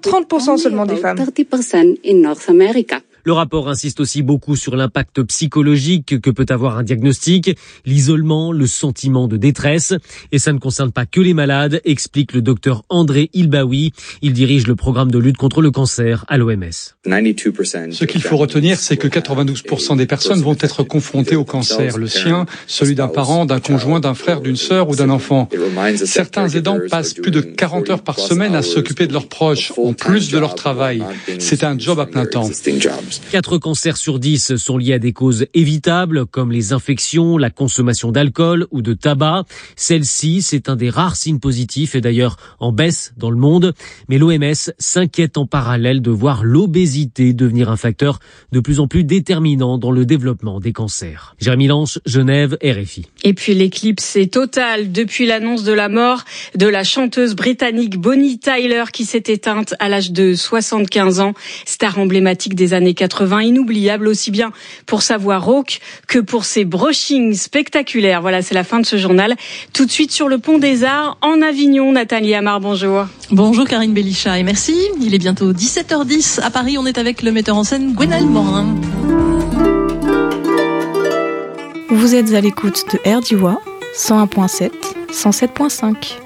30% seulement des femmes. Le rapport insiste aussi beaucoup sur l'impact psychologique que peut avoir un diagnostic, l'isolement, le sentiment de détresse. Et ça ne concerne pas que les malades, explique le docteur André Ilbaoui. Il dirige le programme de lutte contre le cancer à l'OMS. Ce qu'il faut retenir, c'est que 92% des personnes vont être confrontées au cancer. Le sien, celui d'un parent, d'un conjoint, d'un frère, d'une sœur ou d'un enfant. Certains aidants passent plus de 40 heures par semaine à s'occuper de leurs proches, en plus de leur travail. C'est un job à plein temps. 4 cancers sur 10 sont liés à des causes évitables, comme les infections, la consommation d'alcool ou de tabac. Celle-ci, c'est un des rares signes positifs et d'ailleurs en baisse dans le monde. Mais l'OMS s'inquiète en parallèle de voir l'obésité devenir un facteur de plus en plus déterminant dans le développement des cancers. Jérémy Lanche, Genève, RFI. Et puis l'éclipse est totale depuis l'annonce de la mort de la chanteuse britannique Bonnie Tyler qui s'est éteinte à l'âge de 75 ans, star emblématique des années 80, inoubliable aussi bien pour sa voix rauque que pour ses brushings spectaculaires. Voilà, c'est la fin de ce journal. Tout de suite sur le Pont des Arts en Avignon. Nathalie Amar, bonjour. Bonjour Karine Bellicha et merci. Il est bientôt 17h10. À Paris, on est avec le metteur en scène Gwenal Morin. Vous êtes à l'écoute de RDY 101.7, 107.5.